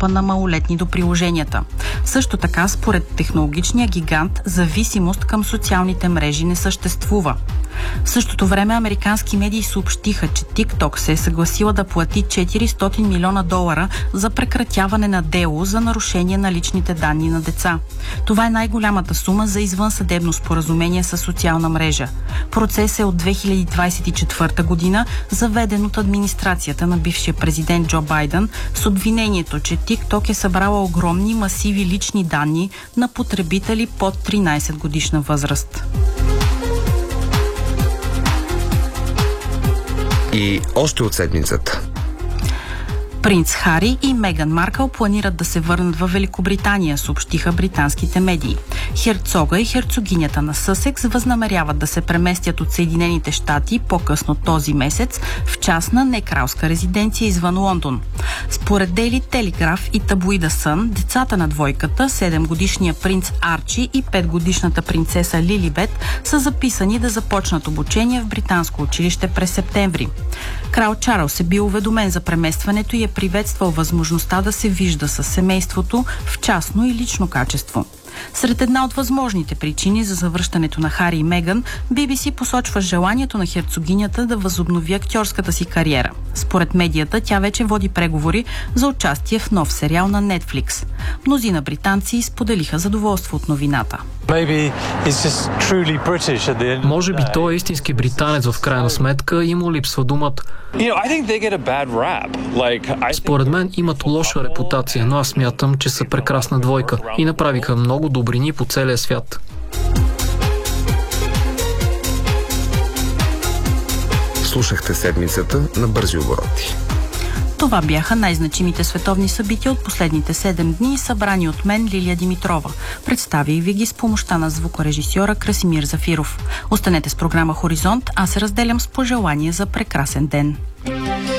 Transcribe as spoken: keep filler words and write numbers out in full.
достъпа на малолетни до приложенията. Също така, според технологичния гигант, зависимост към социалните мрежи не съществува. В същото време американски медии съобщиха, че TikTok се е съгласила да плати четиристотин милиона долара за прекратяване на дело за нарушение на личните данни на деца. Това е най-голямата сума за извънсъдебно споразумение с социална мрежа. Процесът е от две хиляди двадесет и четвърта година, заведен от администрацията на бившия президент Джо Байден с обвинението, че TikTok е събрала огромни масиви лични данни на потребители под тринадесет годишна възраст. И още от седмицата. Принц Хари и Меган Маркъл планират да се върнат във Великобритания, съобщиха британските медии. Херцога и херцогинята на Съсекс възнамеряват да се преместят от Съединените щати по-късно този месец в частна некралска резиденция извън Лондон. Според Daily Telegraph и таблоида Сън, децата на двойката, седемгодишния принц Арчи и петгодишната принцеса Лилибет, са записани да започнат обучение в британско училище през септември. Крал Чарлз е бил уведомен за преместването и е приветствал възможността да се вижда със семейството в частно и лично качество. Сред една от възможните причини за завръщането на Хари и Меган, Би Би Си посочва желанието на херцогинята да възобнови актьорската си кариера. Според медията, тя вече води преговори за участие в нов сериал на Netflix. Мнозина британци споделиха задоволство от новината. Може би той е истински британец в крайна сметка и му липсва думата. Според мен имат лоша репутация, но аз смятам, че са прекрасна двойка и направиха много добрини по целия свят. Слушахте седмицата на Бързи обороти. Това бяха най-значимите световни събития от последните седем дни, събрани от мен, Лилия Димитрова. Представя и ви ги с помощта на звукорежисьора Красимир Зафиров. Останете с програма Хоризонт, аз се разделям с пожелание за прекрасен ден.